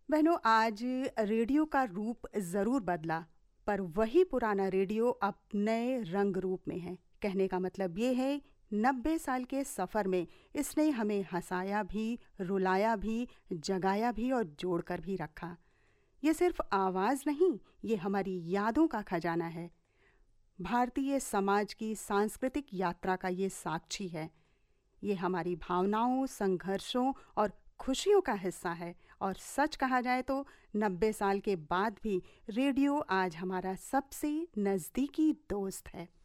बहनों, आज रेडियो का रूप ज़रूर बदला, पर वही पुराना रेडियो अब नए रंग रूप में है। कहने का मतलब ये है, 90 साल के सफ़र में इसने हमें हंसाया भी, रुलाया भी, जगाया भी और जोड़ कर भी रखा। ये सिर्फ आवाज़ नहीं, ये हमारी यादों का खजाना है। भारतीय समाज की सांस्कृतिक यात्रा का ये साक्षी है। ये हमारी भावनाओं, संघर्षों और खुशियों का हिस्सा है। और सच कहा जाए तो 90 साल के बाद भी रेडियो आज हमारा सबसे नज़दीकी दोस्त है।